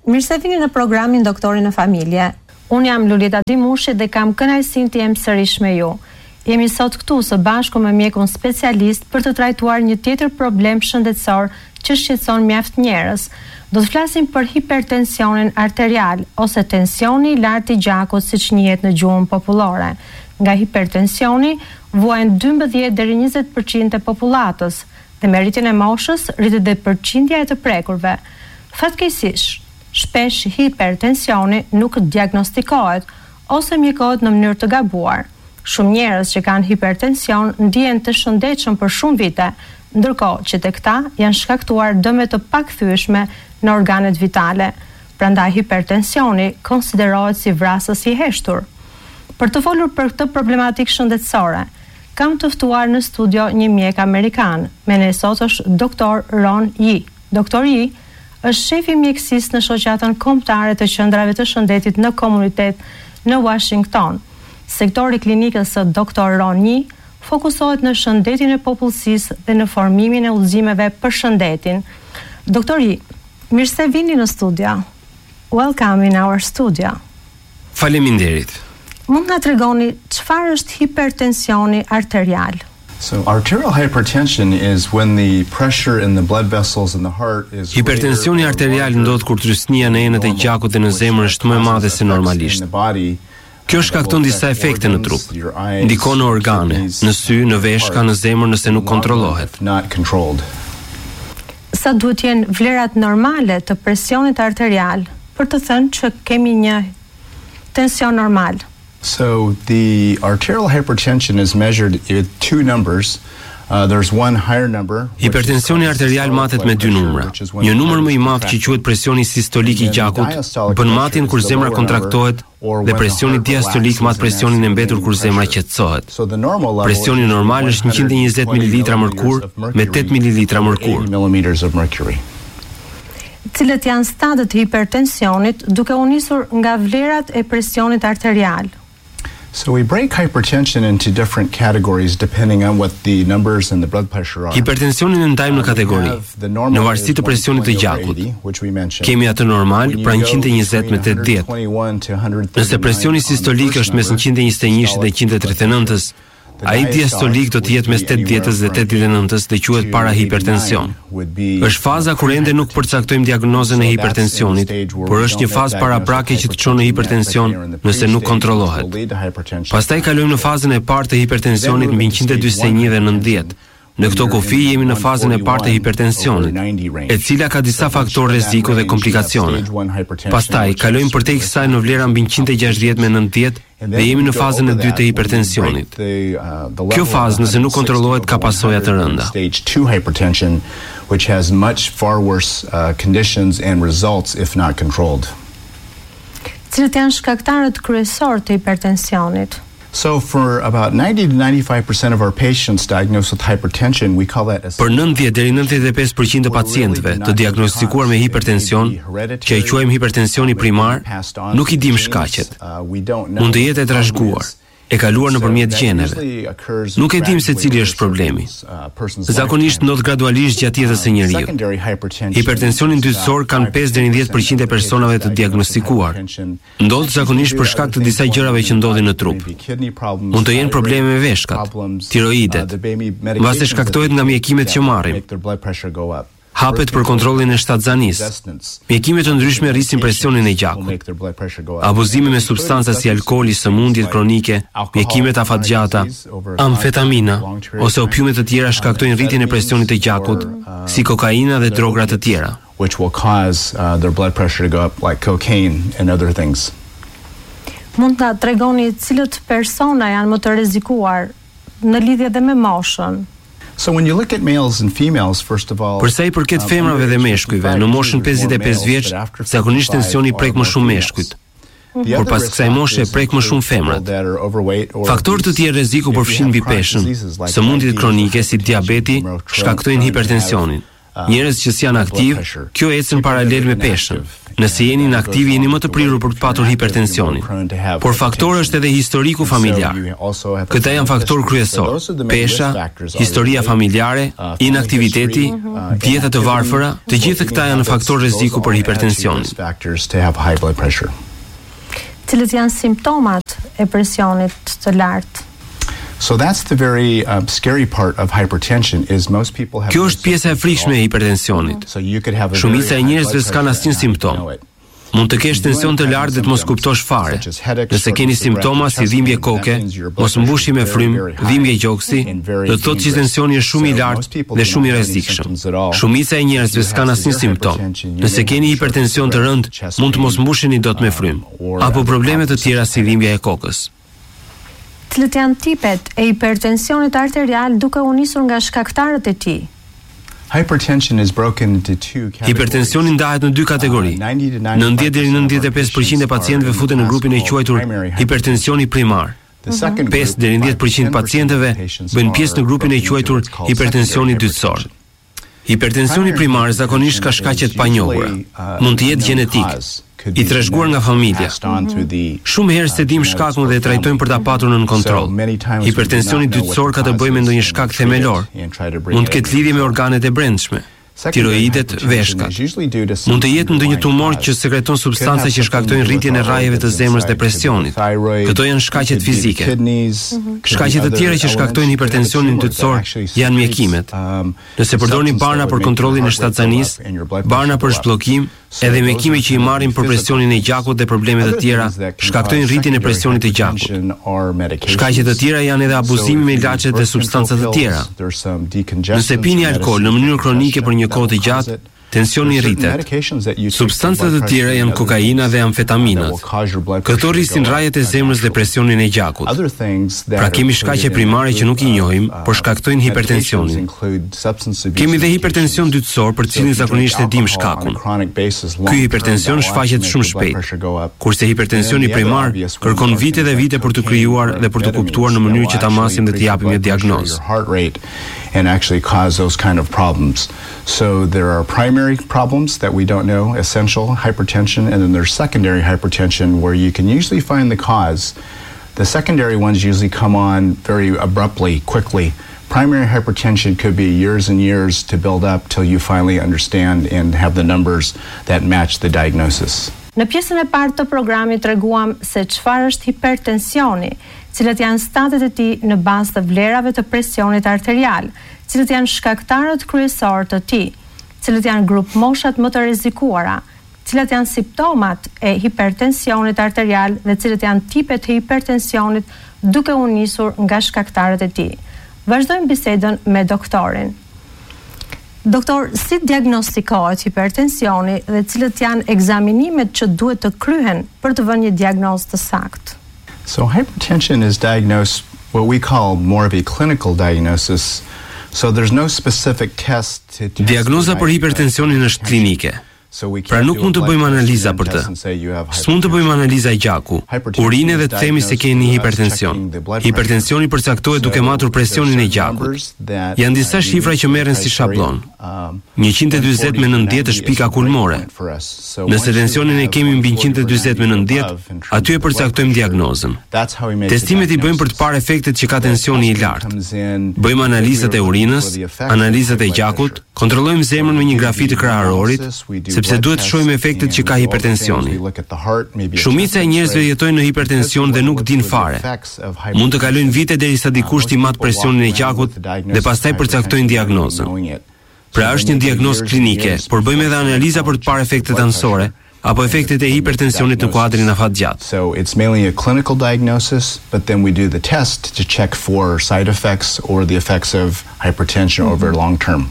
Mirë se vini në programin Doktori në Familje. Unë jam Lulita Dimushi dhe kam kënaqësinë të jem sërish me ju. Jemi sot këtu së bashku me mjekun specialist për të trajtuar një tjetër problem shëndetësor që shqetëson mjaft njerëz. Do të flasim për hipertensionin arterial ose tensioni i lartë i gjakut siç njihet në gjuhën popullore. Nga hipertensioni vuajnë 12 deri 20% e popullatës dhe me rritjen e moshës rritet dhe përqindja e të prekurve. Fatkeqësisht, shpesh hipertensioni nuk diagnostikohet ose mjekohet në mënyrë të gabuar. Shumë njerëz që kanë hipertension ndihen të shëndetshëm për shumë vite, ndërkohë që tek ta janë shkaktuar dëme të pakthyeshme në organet vitale. Prandaj hipertensioni konsiderohet si vrasës i heshtur. Për të folur për këtë problematikë shëndetësore, kam të ftuar në studio një mjek amerikan. Me ne sot është Dr. Ron Yi. Dr. Yi është shefi mjekësisë në shoqatën kombëtare të qendrave të shëndetit në komunitet në Washington. Sektori klinikës së Dr. Ron Yi fokusohet në shëndetin e popullsisë dhe në formimin e udhëzimeve për shëndetin. Dr. Yi, mirë se vini në studio. Welcome in our studio. Faleminderit. Mund na tregoni çfarë është hipertensioni arterial? So arterial hypertension is when the pressure in the blood vessels in the heart is Hipertensioni arterial ndodh kur trysnia në enët e gjakut dhe në zemër është më e madhe se normalisht. Kjo shkakton disa efekte në trup. Ndikon në organe, në sy, në veshka, në zemër nëse nuk kontrollohet. Sa duhet jenë vlerat normale të presionit arterial për të thënë që kemi një tension normal? So the arterial hypertension is measured with two numbers. There's one higher number. Hipertensioni arterial matet me dy numra. Një numër më i madh që quhet presioni sistolik i gjakut bën matjen kur zemra kontraktohet dhe presioni diastolik mat presionin e mbetur kur zemra qetësohet. Presioni normal është 120 ml mërkur me 8 ml mërkur. Cilët janë stadët e hipertensionit duke u nisur nga vlerat e presionit arterial? So we break hypertension into different categories depending on what the numbers and the blood pressure are. Hipertensionin e ndajmë në kategori, në varësi të presionit të gjakut. Kemi atë normal, pra 120 me 80. Nëse presioni sistolik është mes 121 dhe 139-s, ai diastolik do të jetë mes 80-s dhe 89-s dhe quhet parahipertension. Është faza kur ende nuk përcaktojmë diagnozën e hipertensionit, por është një fazë paraprake që të çon në hipertension nëse nuk kontrollohet. Pastaj kalojmë në fazën e parë të hipertensionit mbi 141 dhe 90. Në këto kufi jemi në fazën e parë të hipertensionit, e cila ka disa faktorë rreziku dhe komplikacione. Pastaj kalojmë përtej kësaj në vlera mbi 160 me 90 dhe jemi në fazën e dytë të hipertensionit. Kjo fazë nëse nuk kontrollohet ka pasoja të rënda. Stage 2 hypertension, which has much far worse conditions and results if not controlled. Cilët janë shkaktarët kryesorë të hipertensionit? So for about 90 to 95% of our patients diagnosed with hypertension, we call that Për 90 deri 95% të pacientëve të diagnostikuar me hipertension, që e quajmë hipertensioni primar, nuk i dim shkaqet. Mund të jetë e trashëguar, e kaluar nëpërmjet gjeneve. Nuk e dim se cili është problemi. Zakonisht ndodh gradualisht gjatë jetës së njeriut. Hipertensionin dytësor kanë 5 deri në 10% e personave të diagnostikuar. Ndodh zakonisht për shkak të disa gjërave që ndodhin në trup. Mund të jenë probleme me veshkat, tiroidet, mbasi shkaktohet nga mjekimet që marrim. Hapet për kontrollin e shtatzanisë. Mjekime të ndryshme rrisin presionin e gjakut. Abuzimi me substanca si alkooli, sëmundjet kronike, mjekimet afatgjata, amfetamina ose opiumet të tjera shkaktojnë rritjen e presionit të gjakut, si kokaina dhe drogra të tjera. Which will cause their blood pressure to go up like cocaine and other things. Mund ta tregoni cilët persona janë më të rrezikuar në lidhje dhe me moshën? So when you look at males and females, first of all, për sa i përket femrave dhe meshkujve, në moshën 55 vjeç, zakonisht tensioni prek më shumë meshkujt. Por pas kësaj moshe prek më shumë femrat. Faktorë të tjerë rreziku përfshin mbi peshën, sëmundjet kronike si diabeti shkaktojnë hipertensionin. Njerëz që janë aktiv, kjo ecën paralel me peshën. Nëse jeni inaktiv, jeni më të prirur për të patur hipertensionin. Por faktor është edhe historiku familjar. Këta janë faktor kryesor: pesha, historia familjare, inaktiviteti, dieta të varfëra, të gjithë këta janë faktor rreziku për hipertensionin. Cilët janë simptomat e presionit të lartë? So that's the very scary part of hypertension is most people have. Kjo është pjesa e frikshme e hipertensionit. Shumica e njerëzve s'kan asnjë simptom. Mund të kesh tension të lartë dhe të mos kuptosh fare. Nëse keni simptoma si dhimbje koke, mos mbushje me frym, dhimbje gjoksi, do të thotë që tensioni është shumë i lartë dhe shumë i rrezikshëm. Shumica e njerëzve s'kan asnjë simptom. Nëse keni hipertension të rëndë, mund të mos mbusheni dot me frym, apo probleme të tjera si dhimbja e kokës. Cilët janë tipet e hipertensionit arterial duke u nisur nga shkaktarët e tij? Hipertensioni ndahet në dy kategori. 90 deri në 95% e pacientëve futen në grupin e quajtur hipertensioni primar. 5 deri në 10% pacientëve bëjnë pjesë në grupin e quajtur hipertensioni dytësor. Hipertensioni primar zakonisht ka shkaqe të panjohura. Mund të jetë gjenetik, i trashëguar nga familja. Shumë herë se dim shkakun dhe e trajtojmë për ta patur nën kontroll. Hipertensioni dytësor ka të bëjë me ndonjë shkak themelor. Mund të ketë lidhje me organet e brendshme, tiroidet, veshkat. Mund të jetë ndonjë tumor që sekreton substanca që shkaktojnë rritjen e rrajeve të zemrës dhe presionit. Këto janë shkaqet fizike. Shkaqet të tjera që shkaktojnë hipertensionin dytësor janë mjekimet. Nëse përdorni barna për kontrollin e shtatzanisë, barna për zhbllokim, edhe mjekime që i marrin për presionin e gjakut dhe probleme të tjera shkaktojnë rritjen e presionit të gjakut. Shkaqe të tjera janë edhe abuzimi me ilaçe dhe substanca të tjera. Nëse pini alkool në mënyrë kronike për një kohë të gjatë, tensioni rritet. Substancat të tjera janë kokaina dhe amfetaminat. Këto rrisin rrajet e zemrës dhe presionin e gjakut. Pra kemi shkaqe primare që nuk i njohim, por shkaktojnë hipertensionin. Kemi dhe hipertension dytësor, për cilin zakonisht e dim shkakun. Ky hipertension shfaqet shumë shpejt, kurse hipertensioni primar kërkon vite dhe vite për të krijuar dhe për të kuptuar në mënyrë që ta masim dhe të japim një diagnozë. And actually cause those kind of problems. So there are primary problems that we don't know, essential hypertension, and then there's secondary hypertension where you can usually find the cause. The secondary ones usually come on very abruptly, quickly. Primary hypertension could be years and years to build up till you finally understand and have the numbers that match the diagnosis. Në pjesën e parë të programit treguam se çfarë është hipertensioni, cilat janë statet e tij në bazë të vlerave të presionit arterial, cilët janë shkaktarët kryesorë të tij, cilët janë grup moshat më të rrezikuara, cilat janë simptomat e hipertensionit arterial dhe cilët janë tipet e hipertensionit duke u nisur nga shkaktarët e tij. Vazhdojmë bisedën me doktorin. Doktor, si diagnostikohet hipertensioni dhe cilët janë ekzaminimet që duhet të kryhen për të vënë një diagnozë të saktë? So hypertension is diagnosed what we call more of a clinical diagnosis. So there's no specific test to Diagnoza për hipertensionin është klinike. Pra nuk mund të bëjmë analiza për të. S'mund të bëjmë analiza e gjaku, urine dhe të themi se keni hipertension. Hipertensioni përcaktohet duke matur presionin e gjakut. Janë disa shifra që merren si shablon. 140 me 90 është pika kulmore. Nëse tensionin e kemi mbi 140 me 90, aty e përcaktojmë diagnozën. Testimet i bëjmë për të parë efektet që ka tensioni i lartë. Bëjmë analizat e urinës, analizat e gjakut, kontrollojmë zemrën me një grafi të kraharorit, sepse duhet të shohim efektet që ka hipertensioni. Shumica e njerëzve jetojnë në hipertension dhe nuk din fare. Mund të kalojnë vite derisa dikush t'i mat presionin e gjakut dhe pastaj përcaktojnë diagnozën. Pra është një diagnozë klinike, por bëjmë edhe analiza për të parë efektet anësore apo efektet e hipertensionit në kuadrin afatgjatë. So it's mainly a clinical diagnosis, but then we do the test to check for side effects or the effects of hypertension over long term.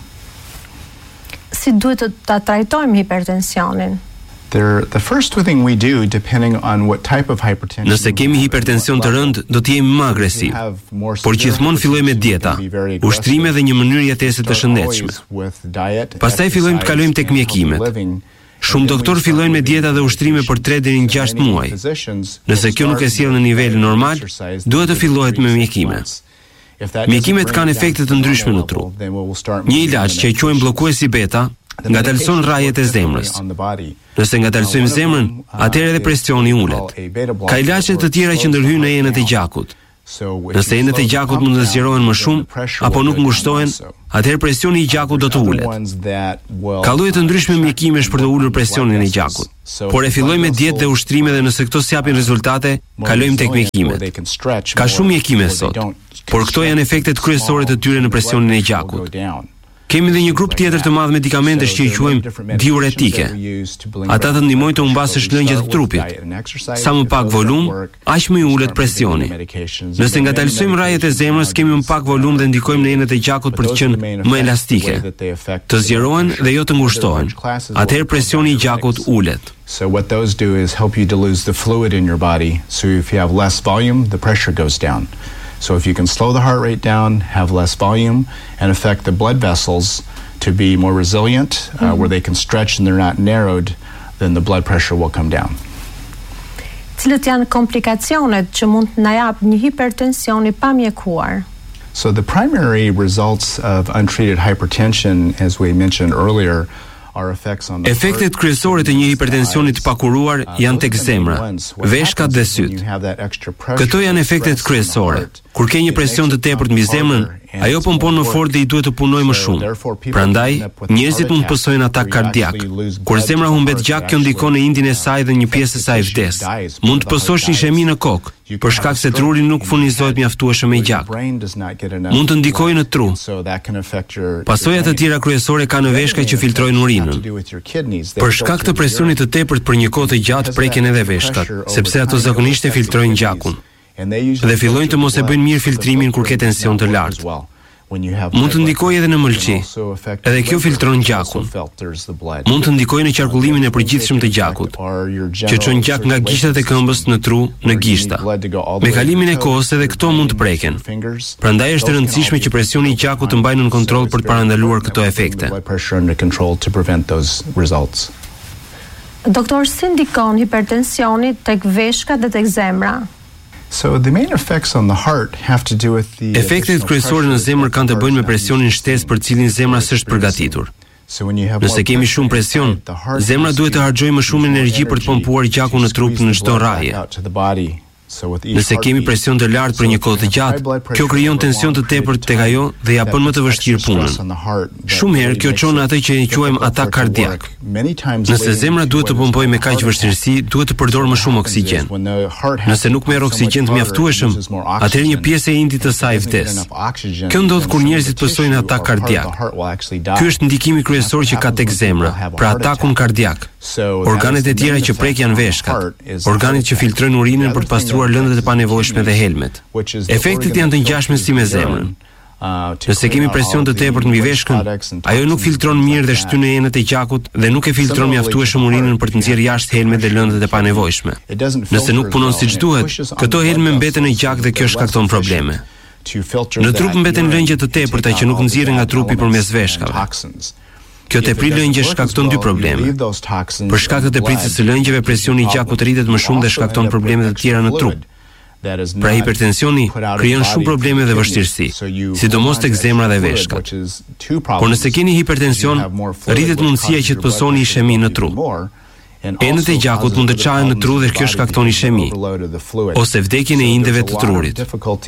Si duhet të ta trajtojmë hipertensionin? The first thing we do, depending on what type of hypertension. Nëse kemi hipertension të rëndë, do të jemi më agresiv. Por gjithmonë fillojmë me dieta, ushtrime dhe një mënyrë jetese të shëndetshme. Pastaj fillojmë të kalojmë tek mjekimet. Shumë doktorë fillojnë me dieta dhe ushtrime për 3 deri në 6 muaj. Nëse kjo nuk e sjell në nivel normal, duhet të fillohet me mjekime. Mjekimet kanë efekte të ndryshme në trup. Një ilaç që e quajmë bllokuesi beta ngadalëson rrjetet e zemrës. Nëse ngadalësojmë zemrën, atëherë edhe presioni ulet. Ka ilaçe të tjera që ndërhyjnë në enët e gjakut. Nëse enët e gjakut mund të zgjerohen më shumë apo nuk ngushtohen, atëherë presioni i gjakut do të ulet. Ka lloje të ndryshme mjekimesh për të ulur presionin e gjakut. Por e filloj me dietë dhe ushtrime dhe nëse këto s'japin rezultate, kalojmë tek mjekimet. Ka shumë mjekime sot, por këto janë efektet kryesore të tyre në presionin e gjakut. Kemi dhe një grup tjetër të madh medikamentesh që i quajmë diuretike. Ata të ndihmojnë të humbasësh lëngjet e trupit. Sa më pak volum, aq më i ulet presioni. Nëse ngadalësojmë rrjetet e zemrës, kemi më pak volum dhe ndikojmë në enët e gjakut për të qenë më elastike, të zgjerohen dhe jo të ngushtohen. Atëherë presioni i gjakut ulet. So what those do is help you to lose the fluid in your body. So if you have less volume, the pressure goes down. So if you can slow the heart rate down, have less volume, and affect the blood vessels to be more resilient, where they can stretch and they're not narrowed, then the blood pressure will come down. Cilat janë komplikacionet që mund të na jap një hipertension I pamjekuar? So the primary results of untreated hypertension, as we mentioned earlier, efektet kryesore të një hipertensioni të pakuruar janë tek zemra, veshkat dhe syt. Këto janë efektet kryesore. Kur ke një presion të tepërt mbi zemrën, ajo pompon më fort dhe I duhet të punojë më shumë. Prandaj, njerëzit mund të pësojnë atak kardiak. Kur zemra humbet gjak, kjo ndikon në indin e saj dhe një pjesë e saj vdes. Mund të pësosh ishemi në kokë, për shkak se truri nuk furnizohet mjaftueshëm me gjak. Mund të ndikojë në tru. Pasojat të tjera kryesore ka në veshka që filtrojnë urinën. Për shkak të presionit të tepërt për një kohë të gjatë preken edhe veshkat, sepse ato zakonisht e filtrojnë gjakun. Dhe fillojnë të mos e bëjnë mirë filtrimin kur ke tension të lartë. Mund të ndikojë edhe në mëlçi. Edhe kjo filtron gjakun. Mund të ndikojë në qarkullimin e përgjithshëm të gjakut, që çon gjak nga gishtat e këmbës në tru në gishta. Me kalimin e kohës edhe këto mund të preken. Prandaj është e rëndësishme që presioni I gjakut të mbajë nën kontroll për të parandaluar këto efekte. Doktor, si ndikon hipertensioni tek veshkat dhe tek zemra? So the main effects on the heart have to do with the efektet kryesore në zemër kanë të bëjnë me presionin shtesë për cilin zemra s'është përgatitur. Nëse kemi shumë presion, zemra duhet të harxojë më shumë energji për të pompuar gjakun në trup në çdo rrahje. Nëse kemi presion të lartë për një kohë të gjatë, kjo krijon tension të tepërt tek ajo dhe ja bën më të vështirë punën. Shumë herë kjo çon atë që e quajmë atak kardiak. Nëse zemra duhet të pompojë me kaq vështirësi, duhet të përdorë më shumë oksigjen. Nëse nuk merr oksigjen të mjaftueshëm, atëherë një pjesë e indit të saj vdes. Kjo ndodh kur njerëzit pësojnë atak kardiak. Ky është ndikimi kryesor që ka tek zemra, pra atakun kardiak. Organet e tjera që prek janë veshkat, organet që filtrojnë urinën për të pastruar lëndët e panevojshme dhe helmet. Efektet janë të ngjashme si me zemrën. Nëse kemi presion të tepërt mbi veshkën, ajo nuk filtron mirë dhe shtyn në enët e gjakut dhe nuk e filtron mjaftueshëm urinën për të nxjerrë jashtë helmet dhe lëndët e panevojshme. Nëse nuk punon siç duhet, këto helme mbeten në gjak dhe kjo shkakton probleme. Në trup mbeten lëngje të tepërta që nuk nxirren nga trupi përmes veshkave. Kjo tepri lëngje shkakton dy probleme. Për shkak të tepritjes së lëngjeve, presioni I gjakut rritet më shumë dhe shkakton probleme të tjera në trup. Pra hipertensioni krijon shumë probleme dhe vështirësi, sidomos tek zemra dhe veshkat. Por nëse keni hipertension, rritet mundësia që të pësoni ishemi në tru. Enët e gjakut mund të çahen në tru dhe kjo shkakton ishemi ose vdekjen e indeve të trurit.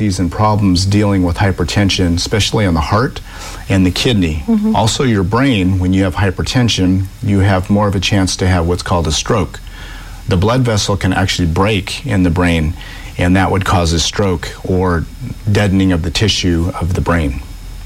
Especially on the heart and the kidney. Also your brain, when you have hypertension, you have more of a chance to have what's called a stroke. The blood vessel can actually break in the brain, and that would cause a stroke or deadening of the tissue of the brain.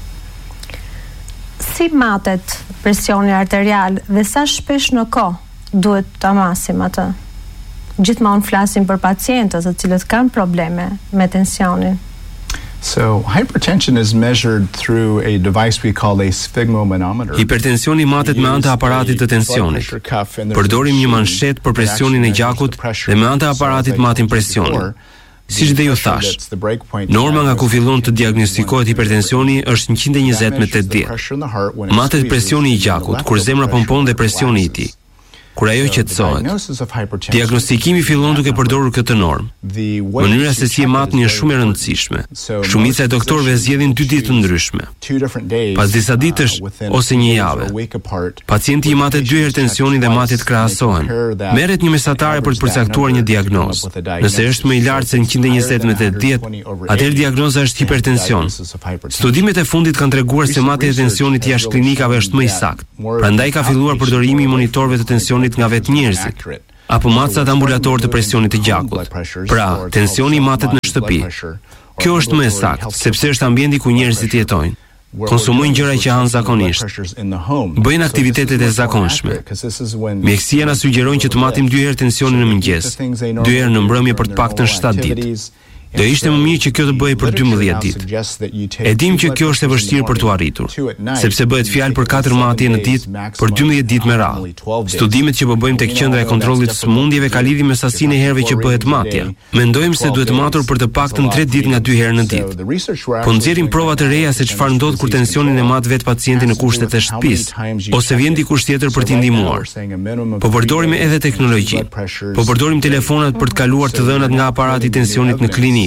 Si matet presioni arterial dhe sa shpesh në kohë duhet ta masim atë? Gjithmonë flasim për pacientët të cilët kanë probleme me tensionin. So hypertension is measured through a device we call a sphygmomanometer. Hipertensioni matet me anë të aparatit të tensionit. Përdorim një manshet për presionin e gjakut dhe me anë të aparatit matim presionin. Siç dhe ju thash, norma nga ku fillon të diagnostikohet hipertensioni është 120 me 80. Matet presioni I gjakut kur zemra pompon dhe presioni I tij. Kur ajo qetësohet, diagnostikimi fillon duke përdorur këtë normë. Mënyra se si e matni është shumë e rëndësishme. Shumica e doktorëve zgjedhin 2 ditë të ndryshme. Pas disa ditësh ose një jave, pacienti i matet 2 herë tensionin dhe matjet krahasohen. Merret një mesatare për të përcaktuar një diagnozë. Nëse është më i lartë se 120 me 80, atëherë diagnoza është hipertension. Studimet e fundit kanë treguar se matja e tensionit jashtë klinikave është më i saktë. Prandaj ka filluar përdorimi i monitorëve të tensionit nga vetë njerëzit, apo matësat ambulator të presionit të gjakut. Pra, tensioni matet në shtëpi. Kjo është më e saktë, sepse është ambienti ku njerëzit jetojnë. Konsumojnë gjëra që hanë zakonisht, bëjnë aktivitetet e zakonshme. Mjekësia na sugjeron që të matim 2 herë tensionin në mëngjes, 2 herë në mbrëmje për të paktën 7 ditë. Do ishte më mirë që kjo të bëhej për 12 ditë. E dim që kjo është e vështirë për t'u arritur, sepse bëhet fjalë për 4 matje në ditë për 12 ditë me radhë. Studimet që po bëjmë tek qendra e kontrollit të sëmundjeve ka lidhje me sasinë e herëve që bëhet matja. Mendojmë se duhet matur për të paktën 3 ditë nga 2 herë në ditë. Po nxjerrim prova të reja se çfarë ndodh kur tensionin e mat vetë pacienti në kushtet e shtëpisë, ose vjen dikush tjetër për t'i ndihmuar. Po përdorim edhe teknologji. Po përdorim telefonat për të kaluar të dhënat nga aparati i tensionit në klinikë.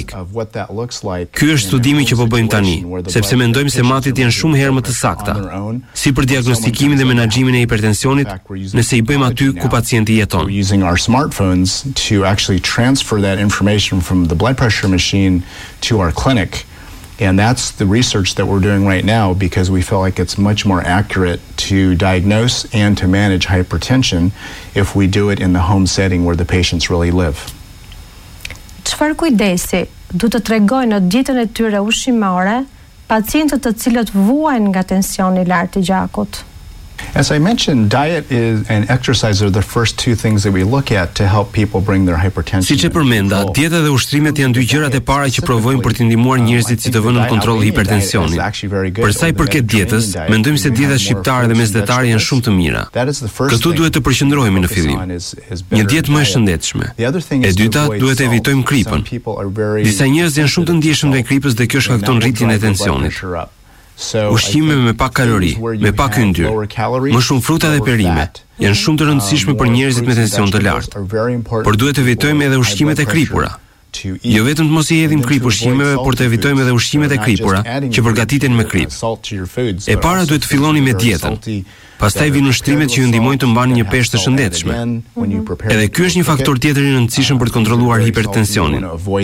Ky është studimi që po bëjmë tani, sepse mendojmë se matjet janë shumë herë më të sakta, si për diagnostikimin dhe menaxhimin e hipertensionit, nëse i bëjmë aty ku pacienti jeton. Using our smartphones to actually transfer that information from the blood pressure machine to our clinic. And that's the research that we're doing right now, because we feel like it's much more accurate to diagnose and to manage hypertension if we do it in the home setting where the patients really live. Çfarë kujdesi du të tregojnë në dietën e tyre ushqimore pacientët të cilët vuajnë nga tensioni i lartë i gjakut? As I mentioned, diet and exercise are the first 2 things that we look at to help people bring their hypertension. Siç e përmenda, dieta dhe ushtrimet janë 2 gjërat e para që provojmë për të ndihmuar njerëzit si të vënë në kontroll hipertensionin. Për sa i përket dietës, mendojmë se dietat shqiptare dhe mesdhetare janë shumë të mira. Këtu duhet të përqendrohemi në fillim. Një dietë më e shëndetshme. E dyta, duhet të evitojmë kripën. Disa njerëz janë shumë të ndjeshëm ndaj kripës dhe kjo shkakton rritjen e tensionit. Ushqime me pak kalori, me pak yndyrë, më shumë fruta dhe perime, janë shumë të rëndësishme për njerëzit me tension të lartë. Por duhet të evitojmë edhe ushqimet e kripura. Jo vetëm të mos i hedhim krip ushqimeve, por të evitojmë edhe ushqimet e kripura që përgatiten me krip. E para duhet të filloni me dietën. Pastaj vijnë ushtrimet që ju ndihmojnë të mbani një peshë të shëndetshme. Edhe ky është një faktor tjetër i rëndësishëm për të kontrolluar hipertensionin.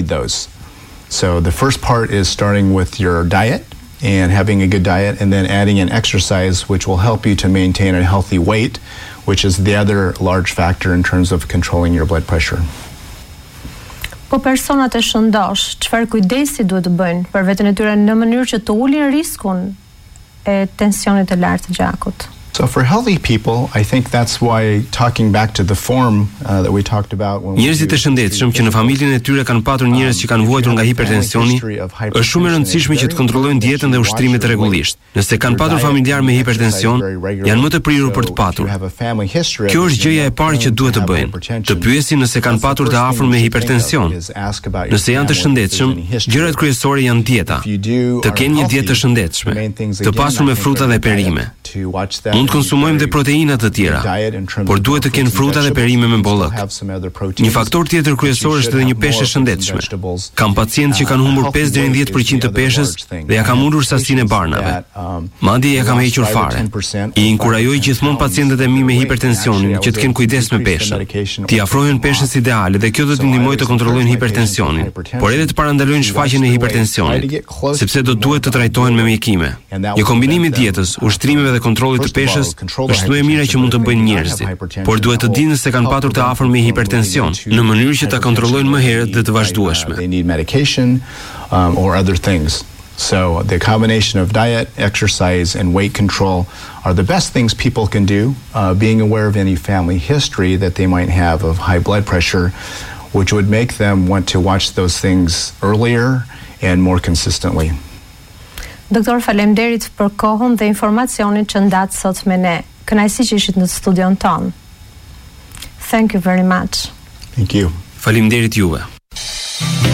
So the first part is starting with your diet. And having a good diet, and then adding in exercise, which will help you to maintain a healthy weight, which is the other large factor in terms of controlling your blood pressure. Po personat e shëndosh, çfarë kujdesi duhet të bëjnë për veten e tyre në mënyrë që të ulin riskun e tensionit të lartë të gjakut? So for healthy people, I think that's why talking back to the form that we talked about when njerëzit e shëndetshëm që në familjen e tyre kanë patur njerëz që kanë vuajtur nga hipertensioni, është shumë e rëndësishme që të kontrollojnë dietën dhe ushtrimet rregullisht. Nëse kanë patur familjar me hipertension, janë më të prirur për të patur. Kjo është gjëja e parë që duhet të bëjnë. Të pyesin nëse kanë patur të afër me hipertension. Nëse janë të shëndetshëm, gjërat kryesore janë dieta. Të kenë një dietë të shëndetshme, të pasur me fruta dhe perime. Mund të konsumojmë dhe proteina të tjera, por duhet të kenë fruta dhe perime me bollëk. Një faktor tjetër kryesor është edhe një peshë e shëndetshme. Kam pacientë që kanë humbur 5 deri në 10% të peshës dhe ja kam ulur sasinë e barnave. Madje ja kam hequr fare. I inkurajoj gjithmonë pacientët e mi me hipertensionin që të kenë kujdes me peshën. T'i afrohen peshës ideale dhe kjo do t'i ndihmojë të kontrollojnë hipertensionin, por edhe të parandalojnë shfaqjen e hipertensionit, sepse do duhet të trajtohen me mjekime. Një kombinim i dietës, ushtrimet dhe kontrollit të peshës është më e mira që mund të bëjnë njerëzit, por duhet të dinë se kanë patur të afër me hipertension, në mënyrë që ta kontrollojnë më herët dhe të vazhdueshme. So the combination of diet, exercise, and weight control are the best things people can do, being aware of any family history that they might have of high blood pressure, which would make them want to watch those things earlier and more consistently. Doktor, faleminderit për kohën dhe informacionin që ndat sot me ne. Kënaqësi që ishit në studion ton. Thank you very much. Thank you. Faleminderit juve.